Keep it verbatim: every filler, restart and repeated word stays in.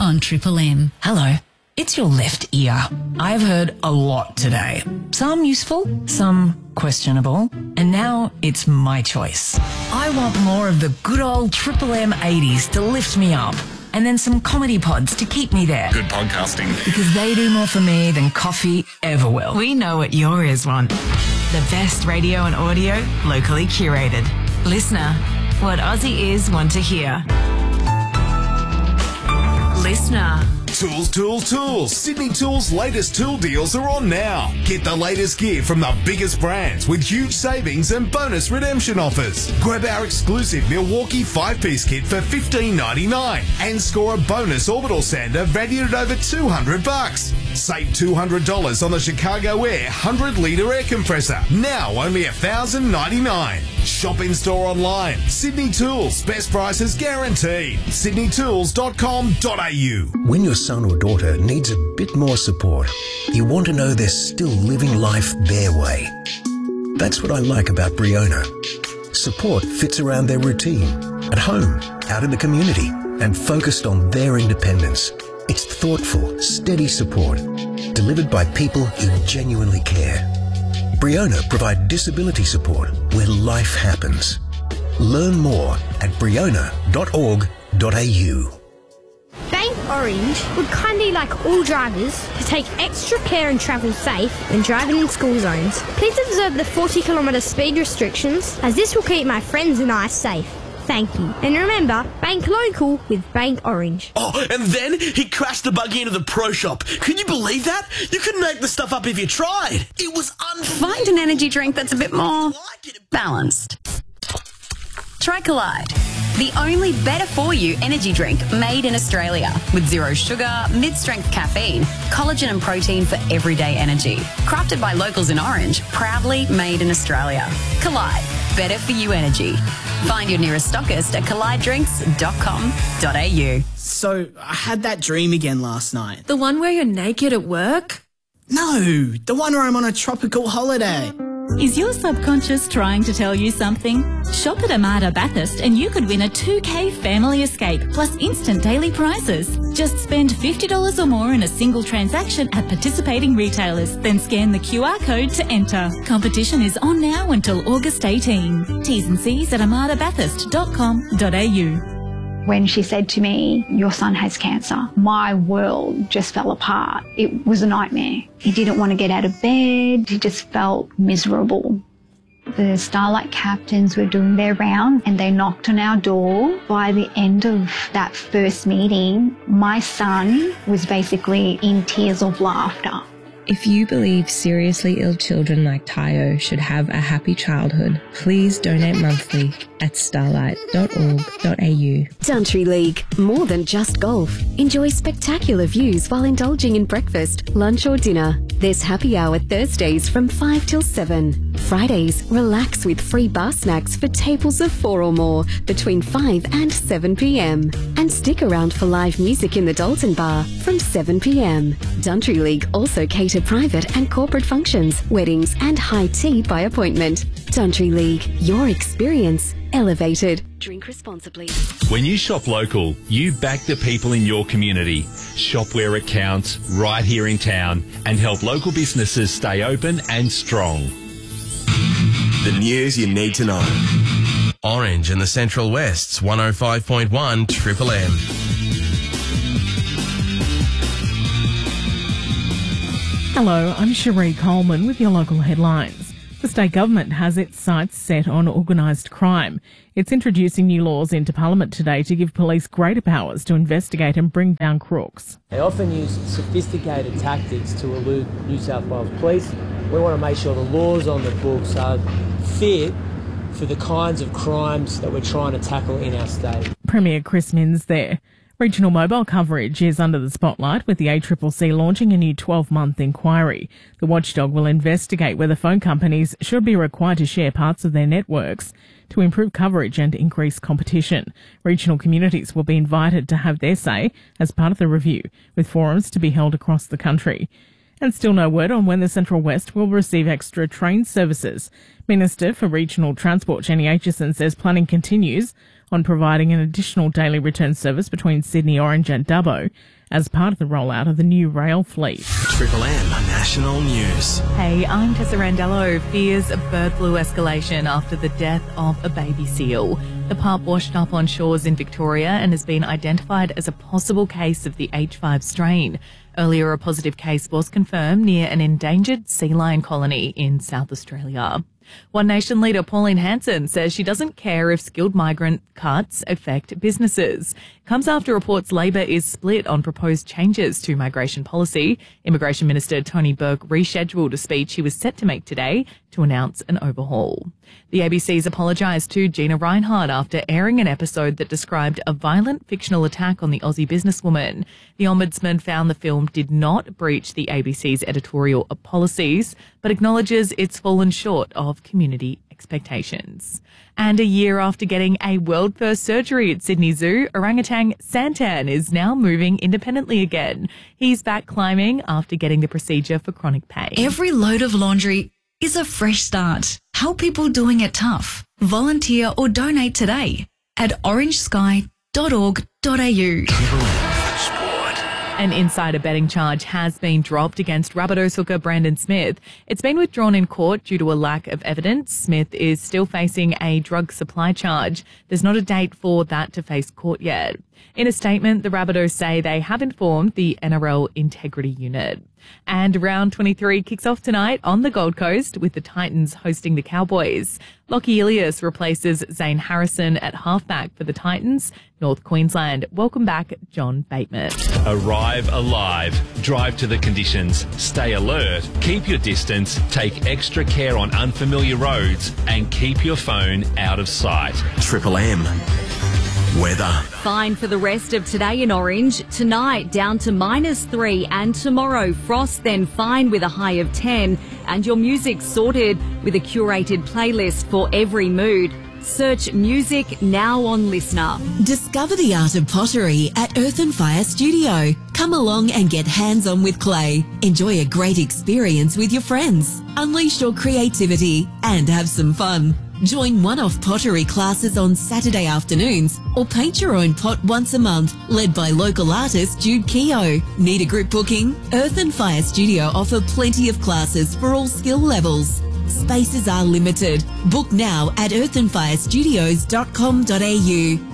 on Triple M. Hello, it's your left ear. I've heard a lot today. Some useful, some questionable, and now it's my choice. I want more of the good old Triple M eighties to lift me up, and then some comedy pods to keep me there. Good podcasting. Because they do more for me than coffee ever will. We know what your ears want. The best radio and audio, locally curated. Listener, what Aussie ears want to hear. Listener. Tools, tools, tools. Sydney Tools' latest tool deals are on now. Get the latest gear from the biggest brands with huge savings and bonus redemption offers. Grab our exclusive Milwaukee five-piece kit for fifteen ninety-nine and score a bonus orbital sander valued at over two hundred bucks. Save two hundred dollars on the Chicago Air one hundred litre air compressor. Now only one thousand ninety-nine dollars. Shop in store online. Sydney Tools. Best prices guaranteed. sydney tools dot com dot a u. When your son or daughter needs a bit more support, you want to know they're still living life their way. That's what I like about Briona. Support fits around their routine, at home, out in the community, and focused on their independence. It's thoughtful, steady support, delivered by people who genuinely care. Briona provide disability support where life happens. Learn more at briona dot org dot a u. Bank Orange would kindly like all drivers to take extra care and travel safe when driving in school zones. Please observe the forty kilometre speed restrictions, as this will keep my friends and I safe. Thank you. And remember, bank local with Bank Orange. Oh, and then he crashed the buggy into the pro shop. Can you believe that? You couldn't make the stuff up if you tried. It was unbelievable. Find an energy drink that's a bit more balanced. Try Collide, the only better-for-you energy drink made in Australia with zero sugar, mid-strength caffeine, collagen and protein for everyday energy. Crafted by locals in Orange, proudly made in Australia. Collide, better-for-you energy. Find your nearest stockist at collide drinks dot com dot a u. So, I had that dream again last night. The one where you're naked at work? No, the one where I'm on a tropical holiday. Is your subconscious trying to tell you something? Shop at Armada Bathurst and you could win a two K family escape plus instant daily prizes. Just spend fifty dollars or more in a single transaction at participating retailers, then scan the Q R code to enter. Competition is on now until August eighteenth. T's and C's at armada bathurst dot com dot a u. When she said to me, your son has cancer, my world just fell apart. It was a nightmare. He didn't want to get out of bed. He just felt miserable. The Starlight captains were doing their round and they knocked on our door. By the end of that first meeting, my son was basically in tears of laughter. If you believe seriously ill children like Tayo should have a happy childhood, please donate monthly at starlight dot org dot a u. Country League, more than just golf. Enjoy spectacular views while indulging in breakfast, lunch or dinner. There's happy hour Thursdays from five till seven. Fridays, relax with free bar snacks for tables of four or more between five and seven p m. And stick around for live music in the Dalton Bar from seven p m. Country League also cater private and corporate functions, weddings and high tea by appointment. Country League, your experience elevated. Drink responsibly. When you shop local, you back the people in your community. Shop where it counts, right here in town, and help local businesses stay open and strong. The news you need to know. Orange in the Central West's one oh five point one Triple M. Hello, I'm Cherie Coleman with your local headlines. The state government has its sights set on organised crime. It's introducing new laws into Parliament today to give police greater powers to investigate and bring down crooks. They often use sophisticated tactics to elude New South Wales Police. We want to make sure the laws on the books are fit for the kinds of crimes that we're trying to tackle in our state. Premier Chris Minns there. Regional mobile coverage is under the spotlight with the A C C C launching a new twelve-month inquiry. The watchdog will investigate whether phone companies should be required to share parts of their networks to improve coverage and increase competition. Regional communities will be invited to have their say as part of the review, with forums to be held across the country. And still no word on when the Central West will receive extra train services. Minister for Regional Transport Jenny Aitchison says planning continues on providing an additional daily return service between Sydney, Orange and Dubbo as part of the rollout of the new rail fleet. Triple M National News. Hey, I'm Tessa Randello. Fears of bird flu escalation after the death of a baby seal. The pup washed up on shores in Victoria and has been identified as a possible case of the H five strain. Earlier, a positive case was confirmed near an endangered sea lion colony in South Australia. One Nation leader Pauline Hanson says she doesn't care if skilled migrant cuts affect businesses. Comes after reports Labor is split on proposed changes to migration policy. Immigration Minister Tony Burke rescheduled a speech he was set to make today to announce an overhaul. The A B C's apologised to Gina Reinhardt after airing an episode that described a violent fictional attack on the Aussie businesswoman. The Ombudsman found the film did not breach the A B C's editorial policies, but acknowledges it's fallen short of community expectations. And a year after getting a world-first surgery at Sydney Zoo, orangutan Santan is now moving independently again. He's back climbing after getting the procedure for chronic pain. Every load of laundry is a fresh start. Help people doing it tough. Volunteer or donate today at orange sky dot org dot a u. An insider betting charge has been dropped against Rabbitohs hooker Brandon Smith. It's been withdrawn in court due to a lack of evidence. Smith is still facing a drug supply charge. There's not a date for that to face court yet. In a statement, the Rabbitohs say they have informed the N R L Integrity Unit. And round twenty-three kicks off tonight on the Gold Coast with the Titans hosting the Cowboys. Lockie Ilias replaces Zane Harrison at halfback for the Titans. North Queensland welcome back John Bateman. Arrive alive. Drive to the conditions. Stay alert. Keep your distance. Take extra care on unfamiliar roads and keep your phone out of sight. Triple M weather. Fine for the rest of today in Orange. Tonight down to minus three, and tomorrow frost, then fine with a high of ten. And your music sorted with a curated playlist for every mood. Search music now on Listener. Discover the art of pottery at Earth and Fire Studio. Come along and get hands-on with clay. Enjoy a great experience with your friends. Unleash your creativity and have some fun. Join one-off pottery classes on Saturday afternoons or paint your own pot once a month, led by local artist Jude Keogh. Need a group booking? Earth and Fire Studio offer plenty of classes for all skill levels. Spaces are limited. Book now at earth and fire studios dot com dot a u.